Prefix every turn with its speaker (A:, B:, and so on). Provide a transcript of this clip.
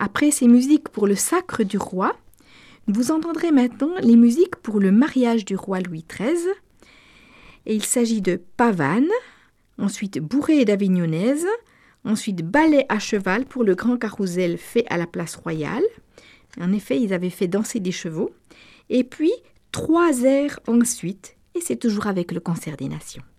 A: Après ces musiques pour le sacre du roi, vous entendrez maintenant les musiques pour le mariage du roi Louis XIII. Et il s'agit de pavanes, ensuite bourrées d'Avignonnaise, ensuite ballet à cheval pour le grand carrousel fait à la place royale. En effet, ils avaient fait danser des chevaux. Et puis, 3 airs ensuite, et c'est toujours avec le Concert des Nations.